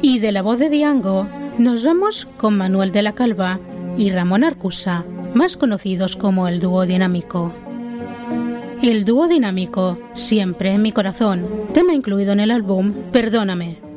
Y de la voz de Diango nos vamos con Manuel de la Calva y Ramón Arcusa, más conocidos como el Dúo Dinámico. El Dúo Dinámico, siempre en mi corazón, tema incluido en el álbum Perdóname.